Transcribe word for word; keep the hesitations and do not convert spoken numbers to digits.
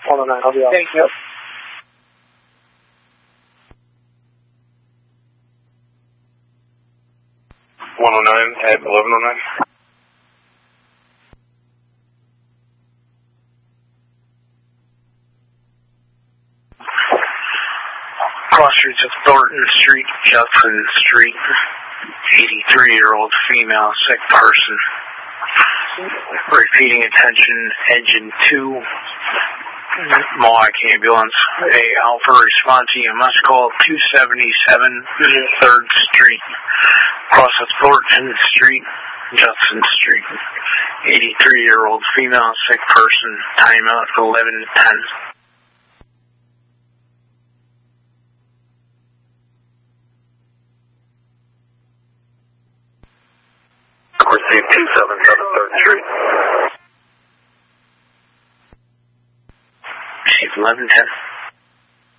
one oh nine, I'll be out. Thank you. one oh nine at eleven oh nine. Cross streets of Thornton Street, Judson Street. eighty-three-year-old female, sick person. Repeating attention, engine two. Mohawk ambulance. A Alpha response, you must call two seventy-seven third Street. Cross of Thornton Street, Judson Street. eighty-three-year-old female, sick person. Timeout eleven ten. Receive two seventy-seven third Street. Receive eleven ten.